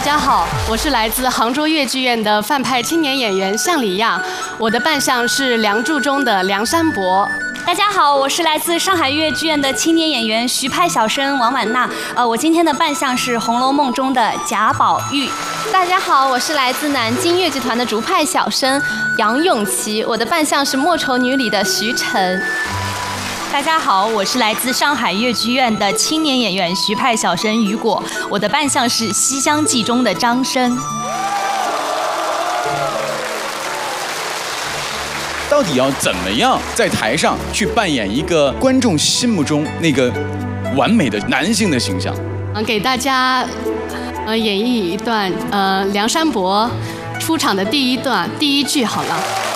家好，我是来自杭州越剧院的范派青年演员向李亚，我的扮相是梁祝中的梁山伯。 大家好，我是来自上海越剧院的青年演员徐派小生王婉娜，我今天的扮相是《红楼梦》中的贾宝玉。 大家好，我是来自南京越剧团的竹派小生杨永琪，我的扮相是《莫愁女》里的徐晨。 大家好，我是来自上海越剧院的青年演员徐派小生雨果，我的扮相是《西厢记》中的张生。 到底要怎么样在台上去扮演一个观众心目中那个完美的男性的形象？ 给大家演绎一段梁山伯出场的第一句好了。